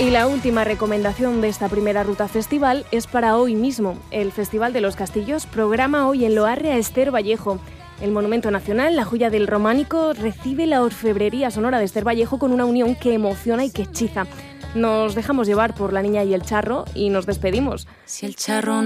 Y la última recomendación de esta primera ruta festival es para hoy mismo. El Festival de los Castillos programa hoy en Loarre a Ester Vallejo. El Monumento Nacional, la joya del románico, recibe la orfebrería sonora de Ester Vallejo con una unión que emociona y que hechiza. Nos dejamos llevar por La Niña y el Charro y nos despedimos. Si el charro